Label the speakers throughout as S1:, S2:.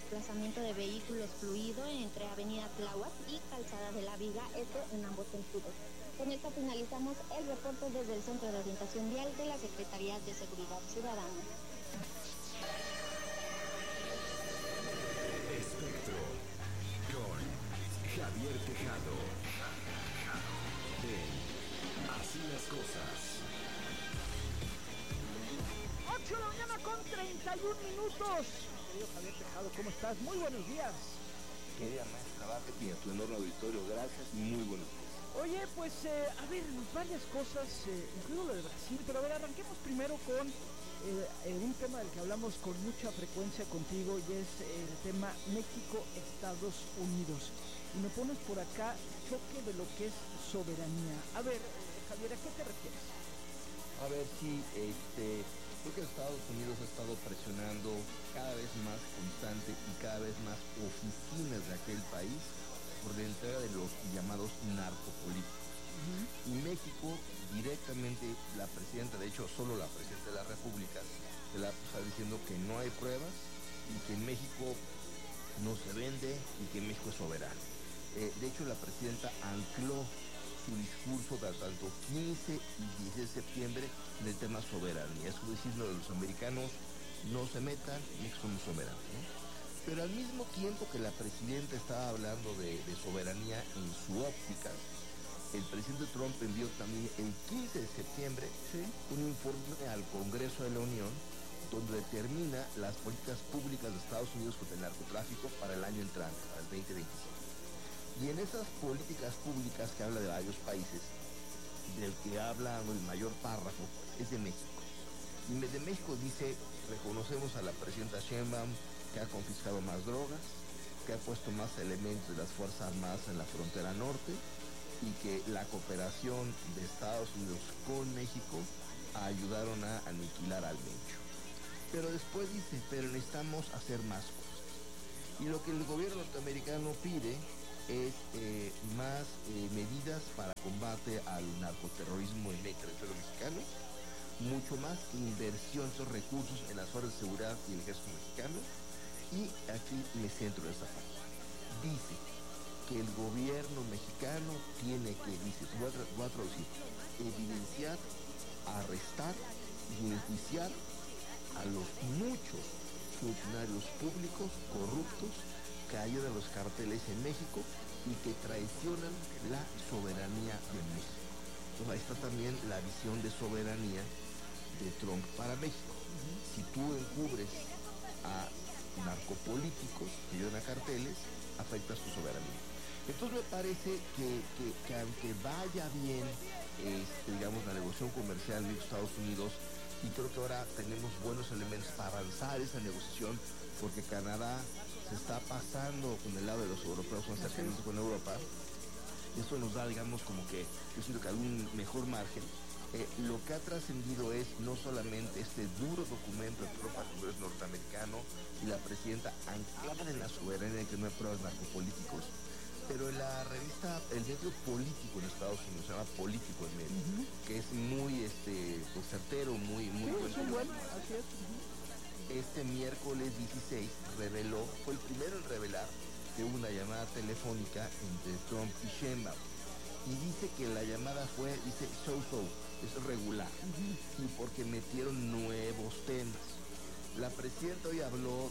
S1: desplazamiento de vehículos fluido entre Avenida Tláhuac y Calzada de la Viga, esto en ambos sentidos. Con esto finalizamos el reporte desde el Centro de Orientación Vial de la Secretaría de Seguridad Ciudadana.
S2: Espectro con Javier Tejado. Así las cosas.
S3: 8 de la mañana con 31 minutos. Querido Javier Tejado, ¿cómo estás? Muy buenos días.
S4: Querida maestra Vázquez y a tu enorme auditorio, gracias y muy buenos días.
S3: Oye, pues, a ver, varias cosas, incluido lo de Brasil, pero a ver, arranquemos primero con un tema del que hablamos con mucha frecuencia contigo y es el tema México-Estados Unidos. Y me pones por acá choque de lo que es soberanía. A ver, Javier, ¿a qué te refieres?
S4: A ver, sí, creo que Estados Unidos ha estado presionando cada vez más constante y cada vez más oficinas de aquel país por la entrega de los llamados narcopolíticos. Y México, directamente, la presidenta, de hecho solo la presidenta de la República, se la está diciendo que no hay pruebas y que en México no se vende y que México es soberano. De hecho, la presidenta ancló su discurso de tanto 15 y 16 de septiembre en el tema soberanía. Es como decirlo de los americanos, no se metan, México no es soberano, ¿no? Pero al mismo tiempo que la presidenta estaba hablando de soberanía en su óptica, el presidente Trump envió también el 15 de septiembre un informe al Congreso de la Unión donde determina las políticas públicas de Estados Unidos contra el narcotráfico para el año entrante, para el 2025. Y en esas políticas públicas que habla de varios países, del que habla el mayor párrafo es de México. Y de México dice, reconocemos a la presidenta Sheinbaum que ha confiscado más drogas, que ha puesto más elementos de las Fuerzas Armadas en la frontera norte y que la cooperación de Estados Unidos con México ayudaron a aniquilar al Mencho. Pero después dice, pero necesitamos hacer más cosas. Y lo que el gobierno norteamericano pide es más medidas para combate al narcoterrorismo en el territorio mexicano, mucho más inversión de esos recursos en las fuerzas de seguridad y el ejército mexicano. Y aquí me centro en esta parte. Dice que el gobierno mexicano tiene que, dice, voy a traducir, evidenciar, arrestar y enjuiciar a los muchos funcionarios públicos corruptos que ayudan a los carteles en México y que traicionan la soberanía de México. Entonces ahí está también la visión de soberanía de Trump para México. Si tú encubres a narcopolíticos que ayudan a carteles, afectas tu soberanía. Entonces me parece que aunque vaya bien, digamos, la negociación comercial de Estados Unidos, y creo que ahora tenemos buenos elementos para avanzar esa negociación, porque Canadá se está pasando con el lado de los europeos, un acercamiento con Europa. Eso nos da, digamos, como que yo siento que algún mejor margen. Lo que ha trascendido es no solamente este duro documento de Trump al Congreso norteamericano y la presidenta anclada en la soberanía de que no hay pruebas narcopolíticos, pero en la revista, el medio político en Estados Unidos, se llama Político en medio, que es muy pues, certero, muy bueno.
S3: Así es.
S4: Este miércoles 16 reveló, fue el primero en revelar que hubo una llamada telefónica entre Trump y Sheinbaum. Y dice que la llamada fue, dice, es regular. Y porque metieron nuevos temas. La presidenta hoy habló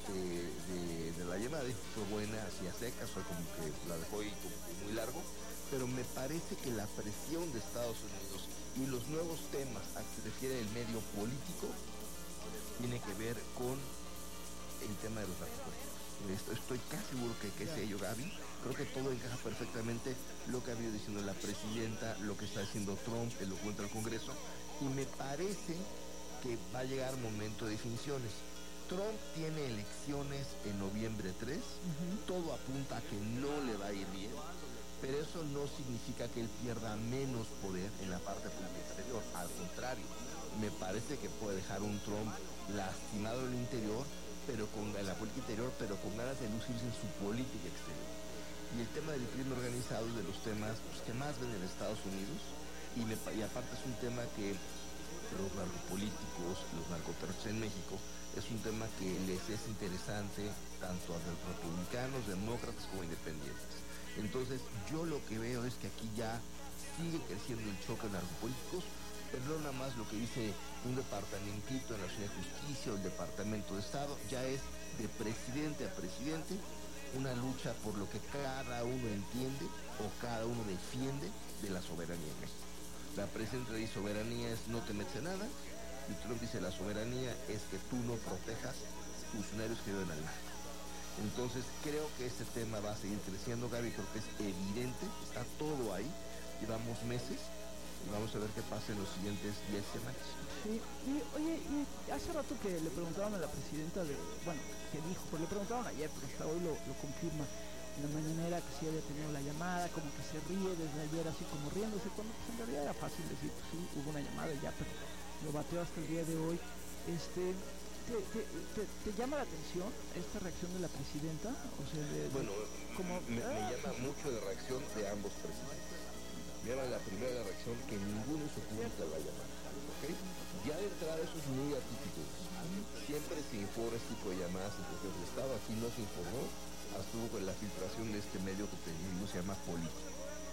S4: de la llamada, dijo que fue buena, hacía secas, fue como que la dejó ahí como que muy largo. Pero me parece que la presión de Estados Unidos y los nuevos temas a que se refiere el medio político tiene que ver con el tema de los narcotráficos. Estoy casi seguro que es ello, Gaby. Creo que todo encaja perfectamente lo que ha venido diciendo la presidenta, lo que está haciendo Trump, el documento del Congreso, y me parece que va a llegar momento de definiciones. Trump tiene elecciones en noviembre 3, todo apunta a que no le va a ir bien, pero eso no significa que él pierda menos poder en la parte pública exterior. Al contrario, me parece que puede dejar un Trump lastimado en el interior, pero con la política interior, pero con ganas de lucirse en su política exterior. Y el tema del crimen organizado es de los temas pues, que más ven en Estados Unidos, y aparte es un tema que los narcopolíticos, los narcoterroristas en México, es un tema que les es interesante tanto a los republicanos, demócratas como independientes. Entonces yo lo que veo es que aquí ya sigue creciendo el choque de narcopolíticos, pero no nada más lo que dice un departamentito en la Ciudad de Justicia o el Departamento de Estado, ya es de presidente a presidente una lucha por lo que cada uno entiende o cada uno defiende de la soberanía en México. La presidenta dice soberanía es no te metes en nada, y Trump dice la soberanía es que tú no protejas funcionarios que viven al mar. Entonces creo que este tema va a seguir creciendo, Gaby, creo que es evidente, está todo ahí, llevamos meses y vamos a ver qué pasa en los siguientes 10 semanas.
S3: Sí, y oye, y hace rato que le preguntaban a la presidenta que dijo, pues le preguntaban ayer, pero hasta hoy lo confirma en la mañanera, que sí había tenido la llamada, como que se ríe desde ayer así como riéndose, cuando pues en realidad era fácil decir, pues sí, hubo una llamada y ya, pero lo bateó hasta el día de hoy. ¿Te llama la atención esta reacción de la presidenta? O sea,
S4: me llama mucho la reacción de ambos presidentes. Me llama la primera reacción que ninguno se oculta la llamada, ¿okay? Ya de entrada eso es muy atípico. Siempre se informa este tipo de llamadas en el Estado, aquí no se informó, estuvo con la filtración de este medio que se llama Político.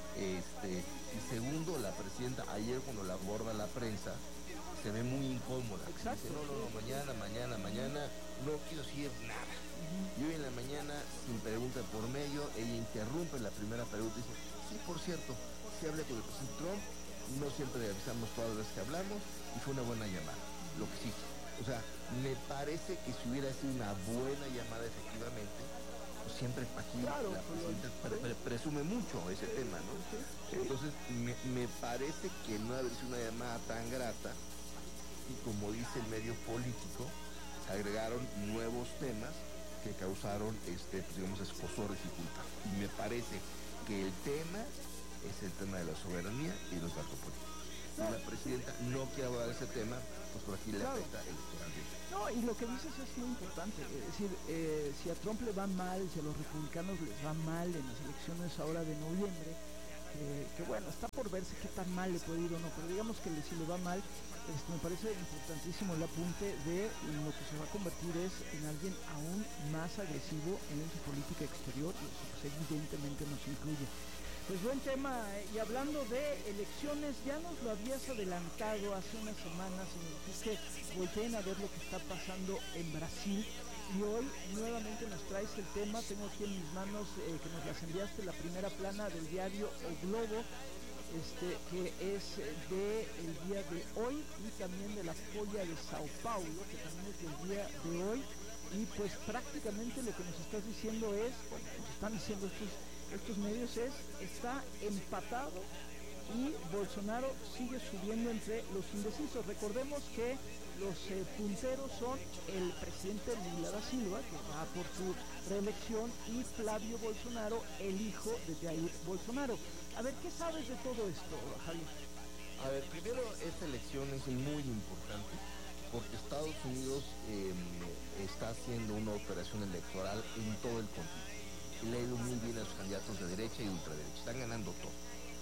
S4: Y segundo, la presidenta ayer cuando la aborda la prensa se ve muy incómoda.
S3: Exacto.
S4: Dice, no, mañana, no quiero decir nada. Y hoy en la mañana, sin pregunta por medio, ella interrumpe la primera pregunta y dice, sí, por cierto, sí hablé con el presidente Trump, no siempre avisamos todas las veces que hablamos y fue una buena llamada, lo que sí. O sea, me parece que si hubiera sido una buena llamada efectivamente, pues siempre aquí
S3: claro,
S4: la presidenta presume mucho ese tema, ¿no? Sí. Entonces, me parece que no haber sido una llamada tan grata y como dice el medio político, se agregaron nuevos temas que causaron, digamos, escozor, dificultad. Y me parece que el tema es el tema de la soberanía y los narcopolíticos. Si la presidenta no quiere abordar ese tema, pues por aquí le afecta electoralmente.
S3: No, y lo que dices es muy importante. Es decir, si a Trump le va mal, si a los republicanos les va mal en las elecciones ahora de noviembre, que bueno, está por verse qué tan mal le puede ir o no, pero digamos que si le va mal, me parece importantísimo el apunte de lo que se va a convertir es en alguien aún más agresivo en su política exterior, y eso pues evidentemente nos incluye. Pues buen tema, y hablando de elecciones, ya nos lo habías adelantado hace unas semanas y nos dijiste volteen a ver lo que está pasando en Brasil, y hoy nuevamente nos traes el tema. Tengo aquí en mis manos que nos las enviaste, la primera plana del diario O Globo, que es del día de hoy, y también de la Folha de Sao Paulo, que también es del día de hoy, y pues prácticamente lo que nos estás diciendo es, bueno, nos están diciendo estos medios está empatado y Bolsonaro sigue subiendo entre los indecisos. Recordemos que los punteros son el presidente Lula da Silva, que va por su reelección, y Flavio Bolsonaro, el hijo de Jair Bolsonaro. A ver, ¿qué sabes de todo esto, Javier?
S4: A ver, primero, esta elección es muy importante porque Estados Unidos está haciendo una operación electoral en todo el continente. Le ha ido muy bien a los candidatos de derecha y ultraderecha, están ganando todo.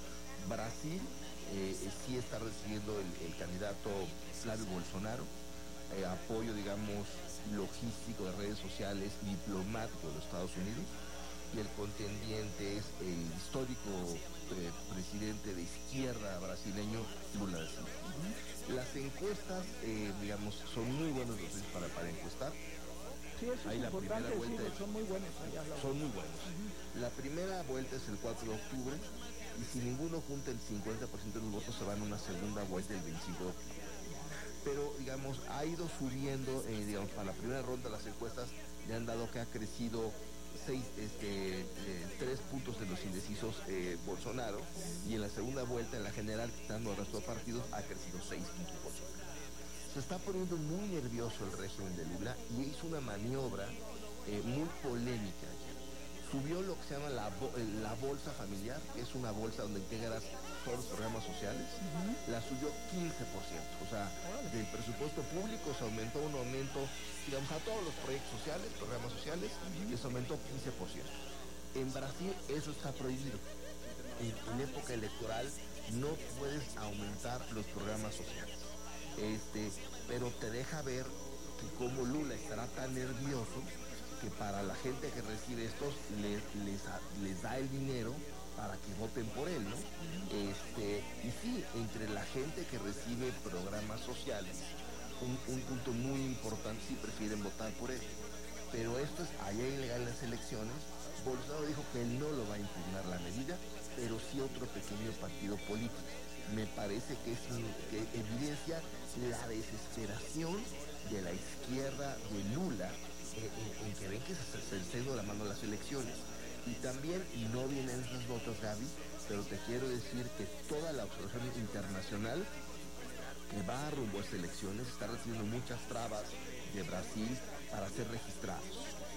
S4: Brasil sí está recibiendo el candidato Flavio Bolsonaro, apoyo, digamos, logístico de redes sociales, diplomático de los Estados Unidos, y el contendiente es el histórico presidente de izquierda brasileño, Lula da Silva. Las encuestas, digamos, son muy buenos los para encuestar.
S3: Sí, eso es importante decirlo, son muy buenos.
S4: Son muy buenos. La primera vuelta es el 4 de octubre y si ninguno junta el 50% de los votos se van a una segunda vuelta el 25 de octubre. Pero, digamos, ha ido subiendo, digamos, para la primera ronda las encuestas le han dado que ha crecido 3 puntos de los indecisos Bolsonaro, y en la segunda vuelta, en la general, quitando el resto de partidos, ha crecido 6 puntos Bolsonaro. Se está poniendo muy nervioso el régimen de Lula y hizo una maniobra muy polémica ayer. Subió lo que se llama la bolsa familiar, que es una bolsa donde integras todos los programas sociales. La subió 15%, o sea, del presupuesto público se aumentó un aumento, digamos, a todos los proyectos sociales, programas sociales, les aumentó 15%. En Brasil eso está prohibido. En época electoral no puedes aumentar los programas sociales. pero te deja ver que como Lula estará tan nervioso que para la gente que recibe estos les da el dinero para que voten por él, ¿no? Y sí, entre la gente que recibe programas sociales, un punto muy importante, sí prefieren votar por él. Pero esto es allá ilegal en las elecciones. Bolsonaro dijo que él no lo va a impugnar la medida, pero sí otro pequeño partido político. Me parece que que evidencia la desesperación de la izquierda de Lula en que ven que se está yendo la mano a las elecciones. Y también, y no vienen esas notas, Gaby, pero te quiero decir que toda la observación internacional que va rumbo a estas elecciones está recibiendo muchas trabas de Brasil para ser registrados.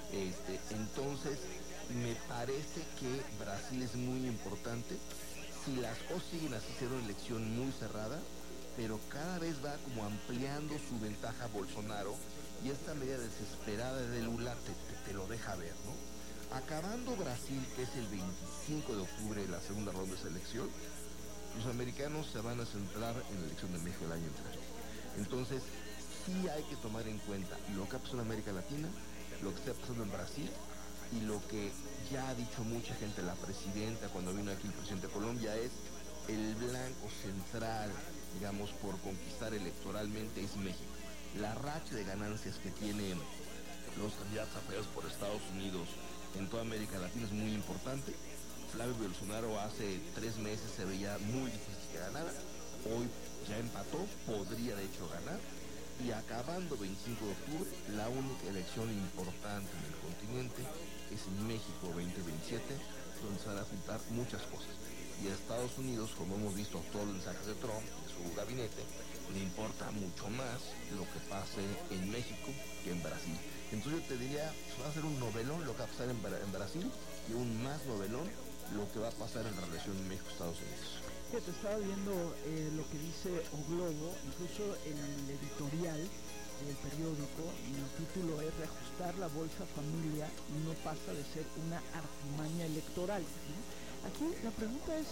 S4: Entonces, me parece que Brasil es muy importante. Si las cosas siguen así, será una elección muy cerrada, pero cada vez va como ampliando su ventaja Bolsonaro, y esta medida desesperada de Lula te lo deja ver, ¿no? Acabando Brasil, que es el 25 de octubre, la segunda ronda de esa elección, los americanos se van a centrar en la elección de México el año entrante. Entonces, sí hay que tomar en cuenta lo que ha pasado en América Latina, lo que está pasando en Brasil, y lo que ya ha dicho mucha gente, la presidenta, cuando vino aquí el presidente de Colombia, es el blanco central, digamos, por conquistar electoralmente es México. La racha de ganancias que tienen los candidatos apoyados por Estados Unidos en toda América Latina es muy importante. Flavio Bolsonaro hace 3 meses se veía muy difícil que ganara, hoy ya empató, podría de hecho ganar, y acabando 25 de octubre, la única elección importante en el continente es en México 2027, donde se van a juntar muchas cosas. Y a Estados Unidos, como hemos visto todos los mensajes de Trump y su gabinete, le importa mucho más lo que pase en México que en Brasil. Entonces yo te diría, va a ser un novelón lo que va a pasar en Brasil, y un más novelón lo que va a pasar en la relación México-Estados Unidos.
S3: Te estaba viendo lo que dice O Globo, incluso en el editorial del periódico, y el título es "Reajustar la Bolsa Familia no pasa de ser una artimaña electoral", ¿sí? Aquí la pregunta es,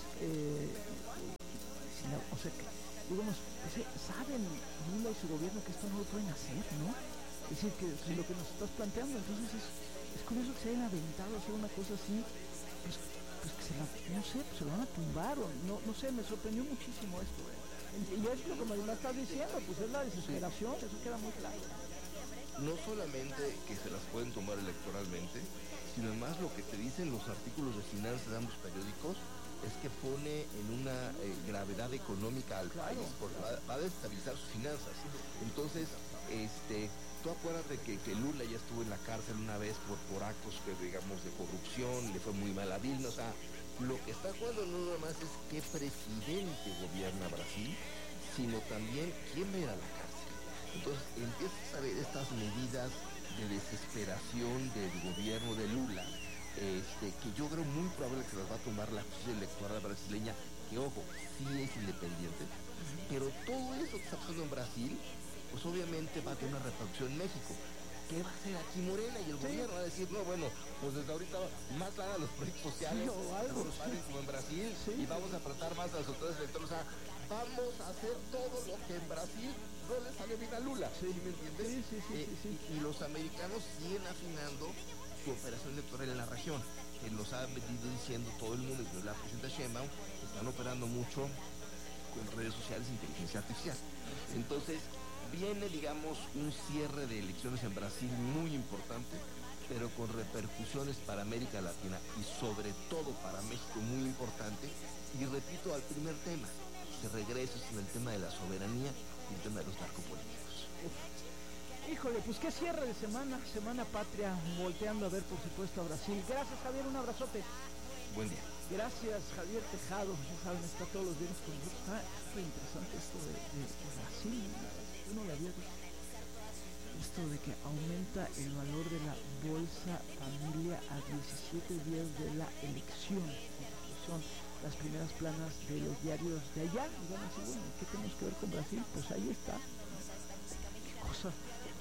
S3: digamos, ¿saben Lula y su gobierno que esto no lo pueden hacer, no? Es decir, que lo que nos estás planteando, entonces es curioso que se hayan aventado a hacer una cosa así, pues que se lo van a tumbar, o no sé, me sorprendió muchísimo esto, Y es lo que me estás diciendo, pues es la desesperación, eso queda muy claro.
S4: No solamente que se las pueden tomar electoralmente, sino además lo que te dicen los artículos de finanzas de ambos periódicos es que pone en una gravedad económica al país, porque va a desestabilizar sus finanzas. Entonces, tú acuérdate que Lula ya estuvo en la cárcel una vez por actos que, digamos, de corrupción, le fue muy mal a Dilma. O sea, lo que está jugando no nada más es qué presidente gobierna Brasil, sino también quién va a ir a la cárcel. Entonces empiezas a ver estas medidas de desesperación del gobierno de Lula, que yo creo muy probable que las va a tomar la justicia electoral brasileña, que ojo, sí es independiente, pero todo eso que está pasando en Brasil, pues obviamente va a tener una repercusión en México. ¿Qué va a hacer aquí Morena? Y el gobierno va a decir, no, bueno, pues desde ahorita más lana a los proyectos sociales,
S3: o algo,
S4: como en Brasil, y vamos a apretar más a las autoridades electorales. O sea, vamos a hacer todo lo que en Brasil no le sale bien a Lula. ¿Sí me entiendes? Sí. Y los americanos siguen afinando su operación electoral en la región. Que los ha venido diciendo todo el mundo, incluso la presidenta Sheinbaum, están operando mucho con redes sociales e inteligencia artificial. Entonces, viene, digamos, un cierre de elecciones en Brasil muy importante, pero con repercusiones para América Latina y sobre todo para México muy importante. Y repito, al primer tema, se regresa en el tema de la soberanía y el tema de los narcopolíticos.
S3: Híjole, pues qué cierre de semana patria, volteando a ver, por supuesto, a Brasil. Gracias, Javier, un abrazote.
S4: Buen día.
S3: Gracias, Javier Tejado, ya saben, está todos los días con nosotros. Está muy interesante esto de Brasil, yo no lo había visto. Esto de que aumenta el valor de la Bolsa Familia a 17 días de la elección. Son las primeras planas de los diarios de allá. Y van a decir, bueno, ¿qué tenemos que ver con Brasil? Pues ahí está. ¿Qué cosa?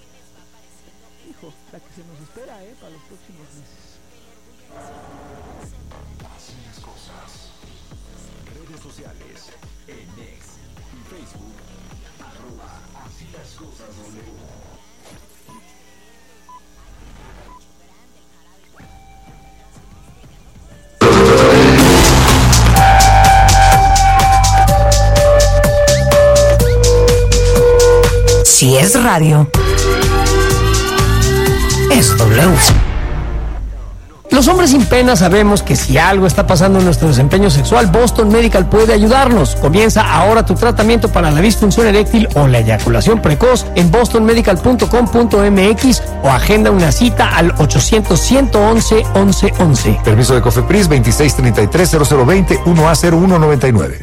S3: Hijo, la que se nos espera, para los próximos meses.
S2: Así las cosas. Redes sociales en X y Facebook. Así las cosas W.
S5: Si es radio, es W. Los hombres sin pena sabemos que si algo está pasando en nuestro desempeño sexual, Boston Medical puede ayudarnos. Comienza ahora tu tratamiento para la disfunción eréctil o la eyaculación precoz en bostonmedical.com.mx o agenda una cita al 800-111-1111.
S6: Permiso de COFEPRIS 2633-0020 1A0199.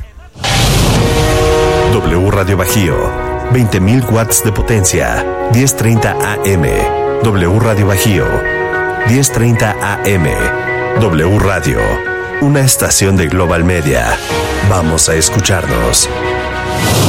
S7: W Radio Bajío, 20.000 watts de potencia, 1030 AM. W Radio Bajío, 1030 AM. W Radio, una estación de Global Media. Vamos a escucharnos.